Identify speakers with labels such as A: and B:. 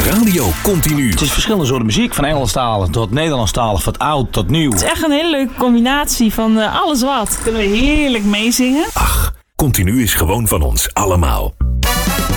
A: Radio Continu.
B: Het is verschillende soorten muziek, van Engelstalig tot Nederlandstalig, van oud tot nieuw.
C: Het is echt een hele leuke combinatie van alles wat. Kunnen we heerlijk meezingen.
A: Ach, Continu is gewoon van ons allemaal.